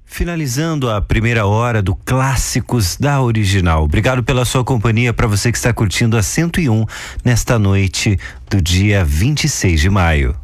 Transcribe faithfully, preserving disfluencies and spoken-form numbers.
Finalizando a primeira hora do Clássicos da Original. Obrigado pela sua companhia, para você que está curtindo a cento e um nesta noite do dia vinte e seis de maio.